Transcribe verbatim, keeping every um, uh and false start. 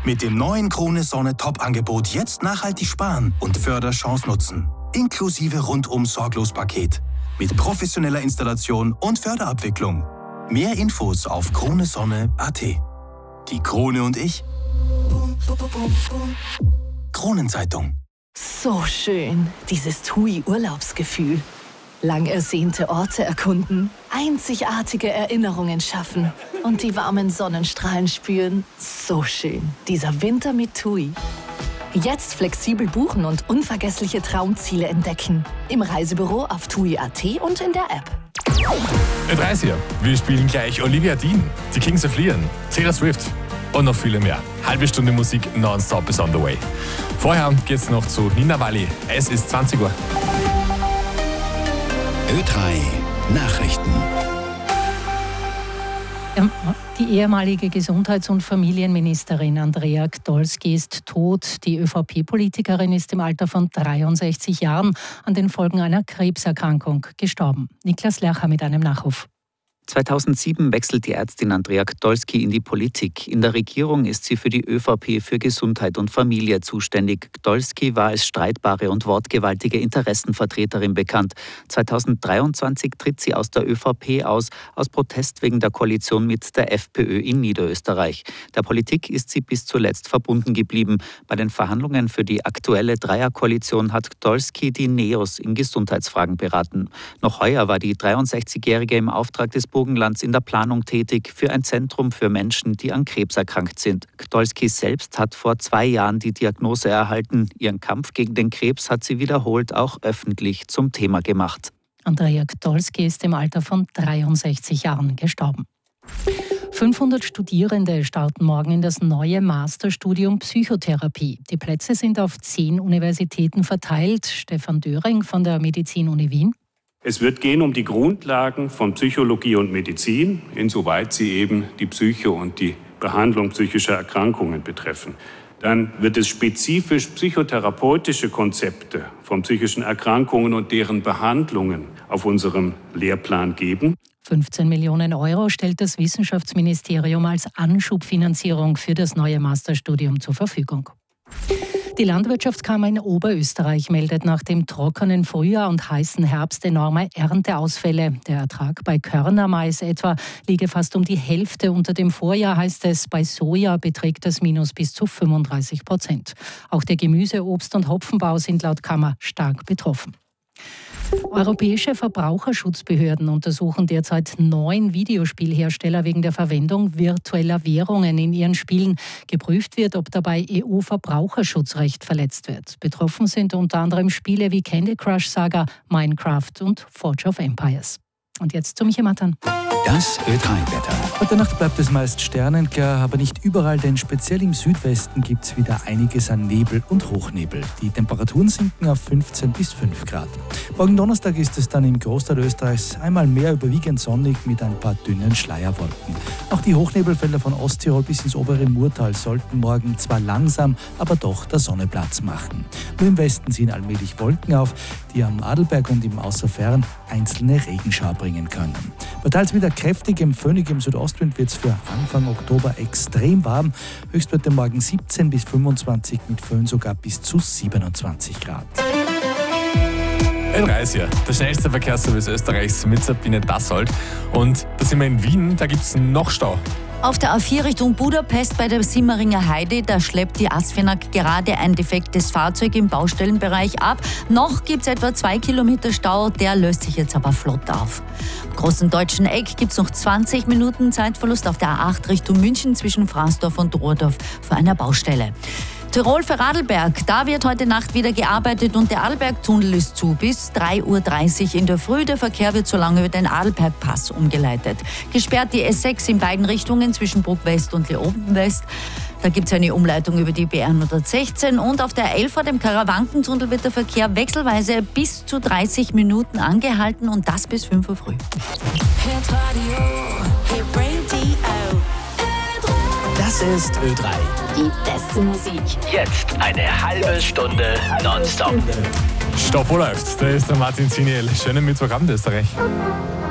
Mit dem neuen Krone Sonne Top-Angebot jetzt nachhaltig sparen und Förderchance nutzen. Inklusive rundum sorglos Paket. Mit professioneller Installation und Förderabwicklung. Mehr Infos auf kronesonne punkt at. Die Krone und ich. Kronenzeitung. So schön, dieses T U I-Urlaubsgefühl. Lang ersehnte Orte erkunden, einzigartige Erinnerungen schaffen und die warmen Sonnenstrahlen spüren. So schön, dieser Winter mit T U I. Jetzt flexibel buchen und unvergessliche Traumziele entdecken. Im Reisebüro auf tui punkt at und in der App. Ö drei hier. Wir spielen gleich Olivia Dean, die Kings of Leon, Taylor Swift und noch viele mehr. Halbe Stunde Musik nonstop is on the way. Vorher geht's noch zu Nina Walli. Es ist zwanzig Uhr. Ö drei Nachrichten. Die ehemalige Gesundheits- und Familienministerin Andrea Gdolski ist tot. Die ÖVP-Politikerin ist im Alter von dreiundsechzig Jahren an den Folgen einer Krebserkrankung gestorben. Niklas Lercher mit einem Nachruf. zweitausendsieben wechselt die Ärztin Andrea Gdolski in die Politik. In der Regierung ist sie für die ÖVP für Gesundheit und Familie zuständig. Gdolski war als streitbare und wortgewaltige Interessenvertreterin bekannt. zweitausenddreiundzwanzig tritt sie aus der ÖVP aus, aus Protest wegen der Koalition mit der FPÖ in Niederösterreich. Der Politik ist sie bis zuletzt verbunden geblieben. Bei den Verhandlungen für die aktuelle Dreierkoalition hat Gdolski die Neos in Gesundheitsfragen beraten. Noch heuer war die dreiundsechzigjährige im Auftrag des Burgenlands in der Planung tätig für ein Zentrum für Menschen, die an Krebs erkrankt sind. Gdolski selbst hat vor zwei Jahren die Diagnose erhalten. Ihren Kampf gegen den Krebs hat sie wiederholt auch öffentlich zum Thema gemacht. Andrea Gdolski ist im Alter von dreiundsechzig Jahren gestorben. fünfhundert Studierende starten morgen in das neue Masterstudium Psychotherapie. Die Plätze sind auf zehn Universitäten verteilt. Stefan Döring von der Medizin-Uni Wien. Es wird gehen um die Grundlagen von Psychologie und Medizin, insoweit sie eben die Psyche und die Behandlung psychischer Erkrankungen betreffen. Dann wird es spezifisch psychotherapeutische Konzepte von psychischen Erkrankungen und deren Behandlungen auf unserem Lehrplan geben. fünfzehn Millionen Euro stellt das Wissenschaftsministerium als Anschubfinanzierung für das neue Masterstudium zur Verfügung. Die Landwirtschaftskammer in Oberösterreich meldet nach dem trockenen Frühjahr und heißen Herbst enorme Ernteausfälle. Der Ertrag bei Körnermais etwa liege fast um die Hälfte unter dem Vorjahr, heißt es. Bei Soja beträgt das Minus bis zu fünfunddreißig Prozent. Auch der Gemüse-, Obst- und Hopfenbau sind laut Kammer stark betroffen. Europäische Verbraucherschutzbehörden untersuchen derzeit neun Videospielhersteller wegen der Verwendung virtueller Währungen in ihren Spielen. Geprüft wird, ob dabei E U-Verbraucherschutzrecht verletzt wird. Betroffen sind unter anderem Spiele wie Candy Crush Saga, Minecraft und Forge of Empires. Und jetzt zu Michael Mattern. Das Ö drei Wetter. Heute Nacht bleibt es meist sternenklar, aber nicht überall, denn speziell im Südwesten gibt es wieder einiges an Nebel und Hochnebel. Die Temperaturen sinken auf fünfzehn bis fünf Grad. Morgen Donnerstag ist es dann im Großteil Österreichs einmal mehr überwiegend sonnig mit ein paar dünnen Schleierwolken. Auch die Hochnebelfelder von Osttirol bis ins obere Murtal sollten morgen zwar langsam, aber doch der Sonne Platz machen. Nur im Westen ziehen allmählich Wolken auf, die am Adelberg und im Außerfern einzelne Regenschauer bringen können. Bei teils wieder kräftigem, föhnigem Südostwind wird es für Anfang Oktober extrem warm. Höchstwerte morgen siebzehn bis fünfundzwanzig, mit Föhn sogar bis zu siebenundzwanzig Grad. Ö drei hier, der schnellste Verkehrsservice Österreichs mit Sabine Dassold. Und da sind wir in Wien, da gibt es noch Stau. Auf der A vier Richtung Budapest bei der Simmeringer Heide, da schleppt die Asfinag gerade ein defektes Fahrzeug im Baustellenbereich ab. Noch gibt es etwa zwei Kilometer Stau, der löst sich jetzt aber flott auf. Am großen deutschen Eck gibt es noch zwanzig Minuten Zeitverlust auf der A acht Richtung München zwischen Fransdorf und Rohrdorf vor einer Baustelle. Tirol für Radlberg, da wird heute Nacht wieder gearbeitet und der Adelbergtunnel ist zu bis drei Uhr dreißig in der Früh. Der Verkehr wird so lange über den Adelbergpass umgeleitet. Gesperrt die S sechs in beiden Richtungen zwischen Bruck West und Leoben West. Da gibt es eine Umleitung über die B R hundertsechzehn und auf der elf vor dem Karawankentunnel wird der Verkehr wechselweise bis zu dreißig Minuten angehalten und das bis fünf Uhr früh. Das ist Ö drei. Die beste Musik. Jetzt eine halbe Stunde nonstop. Stopp, wo läuft? Da ist der Martin Ziniel. Schönen Mittwochabend, Österreich.